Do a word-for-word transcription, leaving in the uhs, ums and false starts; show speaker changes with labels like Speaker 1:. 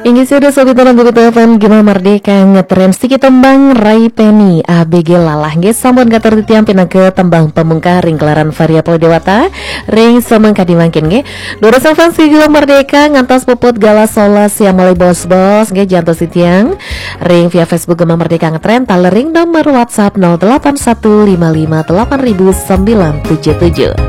Speaker 1: Ini sudah sobat dalam begitu F M Gema Merdeka ngetren sedikit tembang Rai Penny A B G lalah nge sambon kator titiam pina ke tembang pemungkar ring kelaran variabel dewata ring semang kadimangkin nge Dora Salvan si Gema Merdeka ngantos puput gala solas yang mulai bos-bos nge jantos titiang ring via Facebook Gema Merdeka ngetren tale ring nomor WhatsApp nol delapan satu lima lima delapan sembilan tujuh tujuh.